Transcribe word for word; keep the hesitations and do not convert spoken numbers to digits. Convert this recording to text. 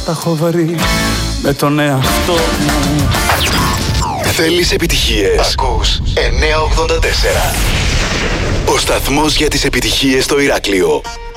τα έχω βρει με τον εαυτό μου. Θέλεις επιτυχίες? Ακούς εννιακόσια ογδόντα τέσσερα. Ο σταθμός για τις επιτυχίες στο Ηράκλειο.